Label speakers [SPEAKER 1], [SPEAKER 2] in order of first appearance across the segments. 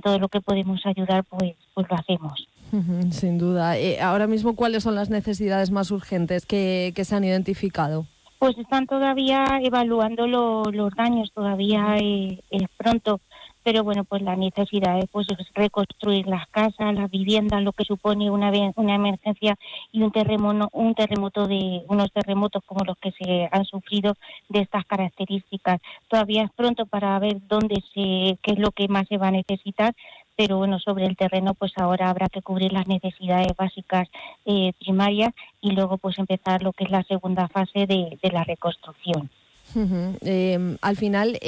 [SPEAKER 1] todo lo que podemos ayudar, pues lo hacemos.
[SPEAKER 2] Sin duda. Ahora mismo, ¿cuáles son las necesidades más urgentes que se han identificado?
[SPEAKER 1] Pues están todavía evaluando los daños, todavía es pronto, pero bueno, pues la necesidad pues, es reconstruir las casas, las viviendas, lo que supone una emergencia y unos terremotos como los que se han sufrido de estas características. Todavía es pronto para ver qué es lo que más se va a necesitar, pero bueno, sobre el terreno pues ahora habrá que cubrir las necesidades básicas primarias y luego pues empezar lo que es la segunda fase de la reconstrucción.
[SPEAKER 2] Al final,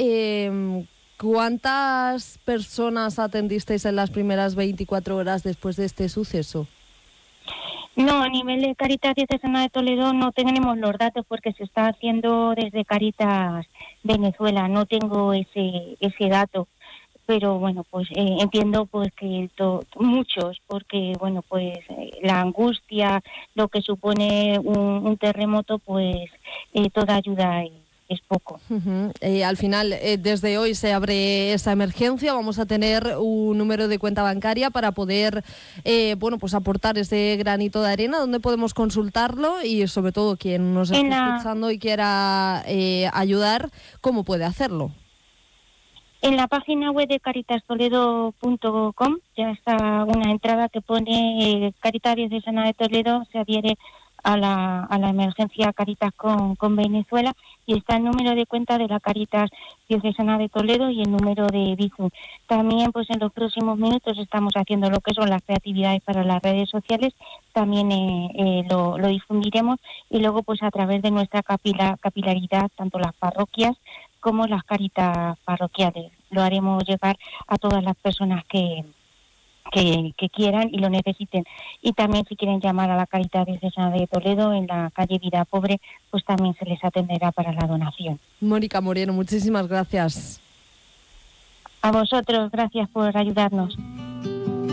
[SPEAKER 2] ¿cuántas personas atendisteis en las primeras 24 horas después de este suceso?
[SPEAKER 1] No, a nivel de Cáritas Diocesana de Toledo no tenemos los datos porque se está haciendo desde Cáritas Venezuela, no tengo ese dato. Pero bueno, pues entiendo pues que muchos, porque bueno, pues la angustia, lo que supone un terremoto, pues toda ayuda es poco.
[SPEAKER 2] Al final, desde hoy se abre esa emergencia, vamos a tener un número de cuenta bancaria para poder pues aportar ese granito de arena, donde podemos consultarlo y sobre todo quien nos esté escuchando y quiera ayudar, ¿cómo puede hacerlo?
[SPEAKER 1] En la página web de caritastoledo.com ya está una entrada que pone Cáritas Diocesana de Toledo se adhiere a la emergencia Cáritas con Venezuela y está el número de cuenta de la Cáritas Diocesana de Toledo y el número de Bizum. También pues en los próximos minutos estamos haciendo lo que son las creatividades para las redes sociales, también lo difundiremos y luego pues a través de nuestra capilaridad, tanto las parroquias como las Cáritas parroquiales. Lo haremos llegar a todas las personas que quieran y lo necesiten. Y también si quieren llamar a la Cáritas Diocesana de Toledo en la calle Vida Pobre, pues también se les atenderá para la donación.
[SPEAKER 2] Mónica Moreno, muchísimas gracias.
[SPEAKER 1] A vosotros, gracias por ayudarnos.